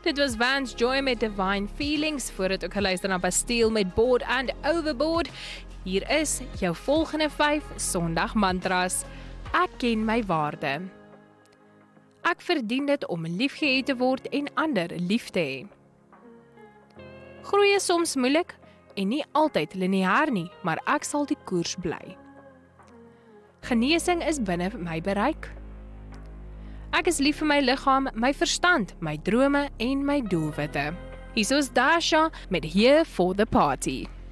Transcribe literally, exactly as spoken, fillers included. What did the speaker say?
Dit was Vance Joy met Divine Feelings, voordat ook geluister na Bastille met Bored and Overboard. Hier is jou volgende vyf Sondag mantras. Ek ken my waarde. Ek verdien dit om liefgehet te word en ander lief te hê. Groei is soms moeilik en nie altyd lineair nie, maar ek sal die koers bly. Genesing is binne my bereik. Ek is lief vir my liggaam, my verstand, my drome en my doelwitte. Hier is Dasha met Here for the Party.